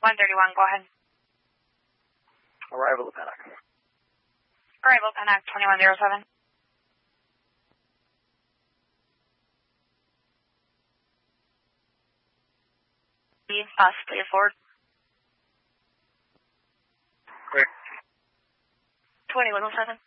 131, go ahead. Arrival at Pennock. Arrival Pennock 2107. Please forward. Clear. 2107.